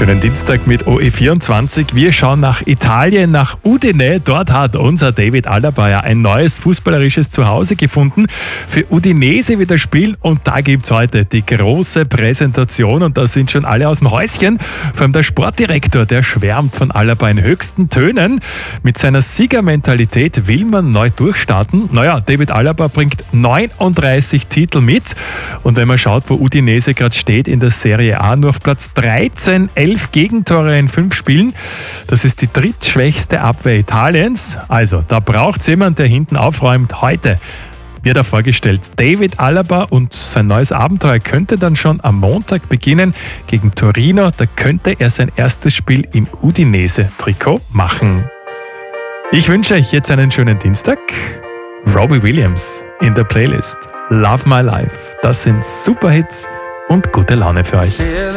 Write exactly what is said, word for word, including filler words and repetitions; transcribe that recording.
Schönen Dienstag mit O E vierundzwanzig. Wir schauen nach Italien, nach Udine. Dort hat unser David Alaba ja ein neues fußballerisches Zuhause gefunden. Für Udinese wird er spielen und da gibt es heute die große Präsentation und da sind schon alle aus dem Häuschen. Vor allem der Sportdirektor, der schwärmt von Alaba in höchsten Tönen. Mit seiner Siegermentalität will man neu durchstarten. Naja, David Alaba bringt neununddreißig Titel mit und wenn man schaut, wo Udinese gerade steht in der Serie A, nur auf Platz dreizehn, elf Gegentore in fünf Spielen. Das ist die drittschwächste Abwehr Italiens. Also, da braucht es jemanden, der hinten aufräumt. Heute wird er vorgestellt. David Alaba und sein neues Abenteuer könnte dann schon am Montag beginnen gegen Torino. Da könnte er sein erstes Spiel im Udinese-Trikot machen. Ich wünsche euch jetzt einen schönen Dienstag. Robbie Williams in der Playlist Love My Life. Das sind Superhits und gute Laune für euch.